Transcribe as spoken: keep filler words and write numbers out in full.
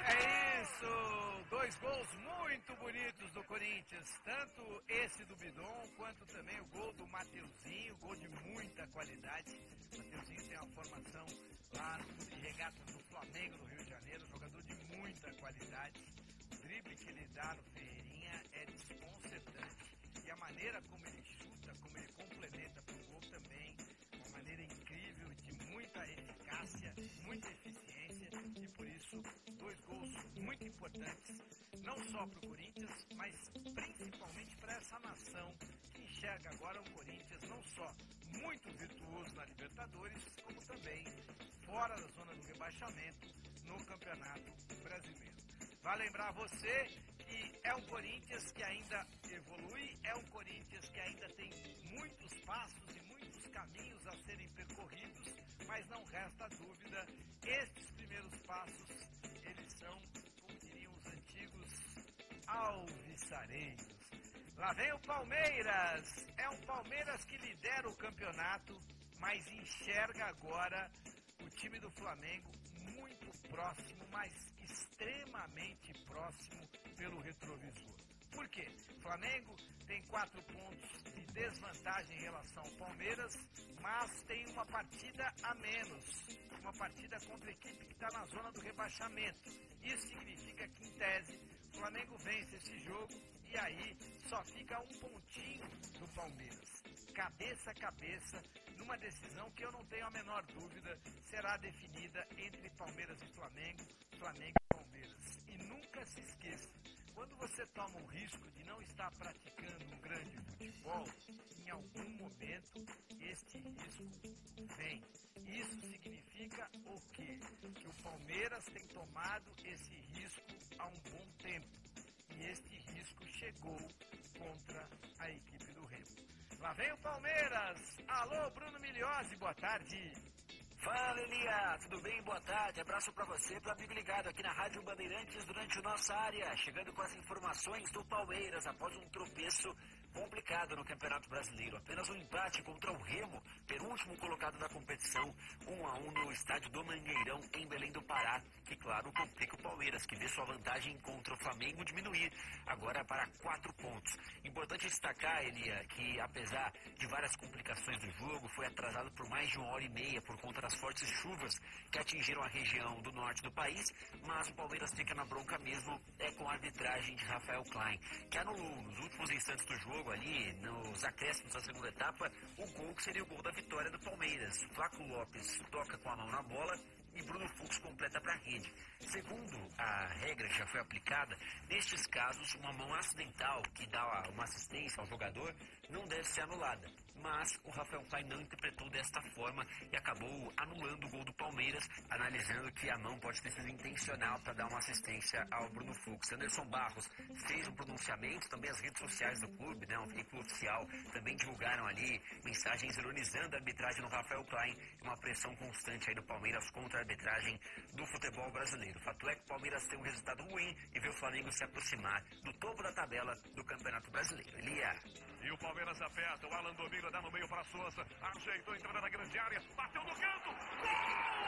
É isso! Dois gols muito bonitos do Corinthians, tanto esse do Bidon, quanto também o gol do Mateuzinho, gol de muita qualidade. O Mateuzinho tem uma formação lá no Clube de Regatas do Flamengo, no Rio de Janeiro, jogador de muita qualidade. O drible que ele dá no Ferreirinha é desconcertante. E a maneira como ele chuta, como ele complementa para o gol também, uma maneira incrível, de muita eficácia, muita eficiência, e por isso, dois gols muito importantes, não só para o Corinthians, mas principalmente para essa nação que enxerga agora o Corinthians não só muito virtuoso na Libertadores, como também fora da zona do rebaixamento no Campeonato Brasileiro. Vai lembrar você que é um Corinthians que ainda evolui, é um Corinthians que ainda tem muitos passos e muitos caminhos a serem percorridos, mas não resta dúvida, estes primeiros passos, eles são, como diriam os antigos, alvissareiros. Lá vem o Palmeiras, é um Palmeiras que lidera o campeonato, mas enxerga agora o time do Flamengo muito próximo, mas extremamente próximo pelo retrovisor. Por quê? O Flamengo tem quatro pontos de desvantagem em relação ao Palmeiras, mas tem uma partida a menos, uma partida contra a equipe que está na zona do rebaixamento. Isso significa que, em tese, o Flamengo vence esse jogo e aí só fica um pontinho do Palmeiras. Cabeça a cabeça, numa decisão que eu não tenho a menor dúvida, será definida entre Palmeiras e Flamengo, Flamengo e Palmeiras. E nunca se esqueça, quando você toma o risco de não estar praticando um grande futebol, em algum momento este risco vem. Isso significa o quê? Que o Palmeiras tem tomado esse risco há um bom tempo. E este risco chegou contra a equipe do Remo. Lá vem o Palmeiras. Alô, Bruno Milhozzi, boa tarde. Fala, Elia, tudo bem? Boa tarde, abraço pra você, pro amigo ligado aqui na Rádio Bandeirantes durante nossa área, chegando com as informações do Palmeiras após um tropeço complicado no Campeonato Brasileiro, apenas um empate contra o Remo, penúltimo colocado da competição, um a um no estádio do Mangueirão, em Belém do Pará, que claro, complica o Palmeiras, que vê sua vantagem contra o Flamengo diminuir, agora para quatro pontos. Importante destacar, Elia, que apesar de várias complicações do jogo, foi atrasado por mais de uma hora e meia por conta das fortes chuvas que atingiram a região do norte do país, mas o Palmeiras fica na bronca mesmo é com a arbitragem de Rafael Klein, que anulou nos últimos instantes do jogo, ali nos acréscimos da segunda etapa, o gol que seria o gol da vitória do Palmeiras. Flaco Lopes toca com a mão na bola e Bruno Fux completa para a rede. Segundo a regra que já foi aplicada, nestes casos, uma mão acidental que dá uma assistência ao jogador não deve ser anulada. Mas o Rafael Klein não interpretou desta forma e acabou anulando o gol do Palmeiras, analisando que a mão pode ter sido intencional para dar uma assistência ao Bruno Fux. Anderson Barros fez um pronunciamento, também as redes sociais do clube, né, um veículo oficial, também divulgaram ali mensagens ironizando a arbitragem do Rafael Klein, uma pressão constante aí do Palmeiras contra a arbitragem do futebol brasileiro. O fato é que o Palmeiras tem um resultado ruim e vê o Flamengo se aproximar do topo da tabela do Campeonato Brasileiro. Elia. E o Palmeiras aperta, o Alan domina, dá no meio para a Souza, ajeitou, entrando na grande área, bateu no canto, gol!